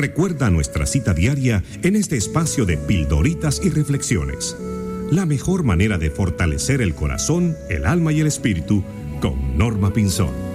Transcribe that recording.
Recuerda nuestra cita diaria en este espacio de pildoritas y reflexiones. La mejor manera de fortalecer el corazón, el alma y el espíritu con Norma Pinzón.